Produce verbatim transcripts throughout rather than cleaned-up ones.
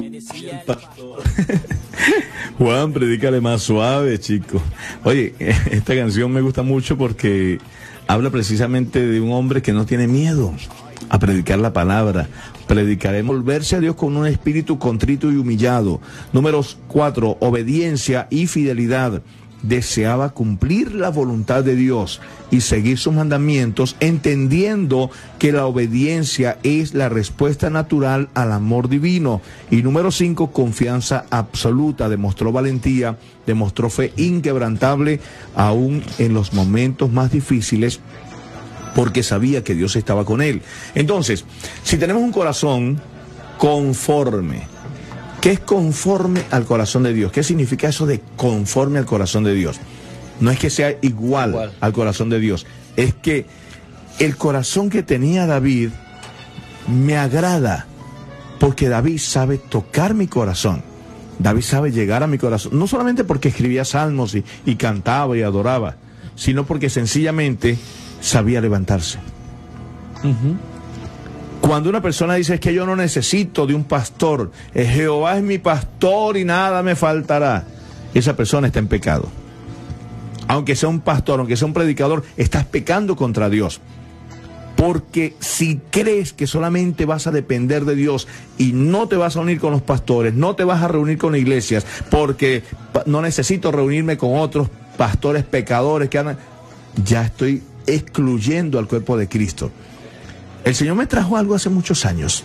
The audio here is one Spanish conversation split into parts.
Juan, predícale más suave, chico. Oye, esta canción me gusta mucho porque habla precisamente de un hombre que no tiene miedo a predicar la palabra. Predicaremos volverse a Dios con un espíritu contrito y humillado. Números cuatro, obediencia y fidelidad. Deseaba cumplir la voluntad de Dios y seguir sus mandamientos, entendiendo que la obediencia es la respuesta natural al amor divino. Y número cinco, confianza absoluta. Demostró valentía, demostró fe inquebrantable, aún en los momentos más difíciles, porque sabía que Dios estaba con él. Entonces, si tenemos un corazón conforme, ¿qué es conforme al corazón de Dios? ¿Qué significa eso de conforme al corazón de Dios? No es que sea igual, igual al corazón de Dios, es que el corazón que tenía David me agrada, porque David sabe tocar mi corazón. David sabe llegar a mi corazón, no solamente porque escribía salmos y, y cantaba y adoraba, sino porque sencillamente sabía levantarse. Uh-huh. Cuando una persona dice, es que yo no necesito de un pastor, Jehová es mi pastor y nada me faltará, esa persona está en pecado. Aunque sea un pastor, aunque sea un predicador, estás pecando contra Dios. Porque si crees que solamente vas a depender de Dios y no te vas a unir con los pastores, no te vas a reunir con iglesias, porque no necesito reunirme con otros pastores pecadores que andan, ya estoy excluyendo al cuerpo de Cristo. El Señor me trajo algo hace muchos años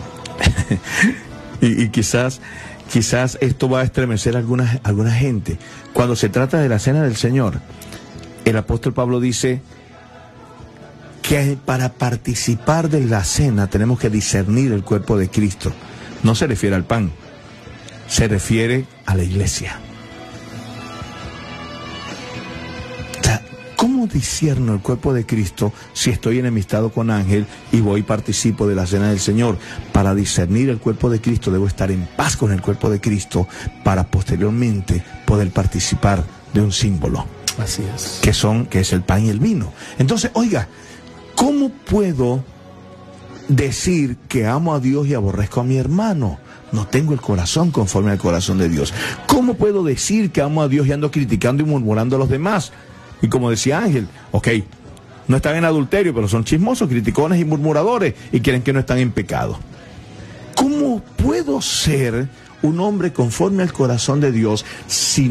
y, y quizás quizás esto va a estremecer a alguna, alguna gente. Cuando se trata de la cena del Señor, el apóstol Pablo dice que para participar de la cena tenemos que discernir el cuerpo de Cristo. No se refiere al pan, se refiere a la iglesia. ¿Cómo discierno el cuerpo de Cristo si estoy enemistado con Ángel y voy y participo de la cena del Señor? Para discernir el cuerpo de Cristo debo estar en paz con el cuerpo de Cristo para posteriormente poder participar de un símbolo. Así es. Que son, que es el pan y el vino. Entonces, oiga, ¿cómo puedo decir que amo a Dios y aborrezco a mi hermano? No tengo el corazón conforme al corazón de Dios. ¿Cómo puedo decir que amo a Dios y ando criticando y murmurando a los demás? Y como decía Ángel, ok, no están en adulterio, pero son chismosos, criticones y murmuradores y quieren que no están en pecado. ¿Cómo puedo ser un hombre conforme al corazón de Dios si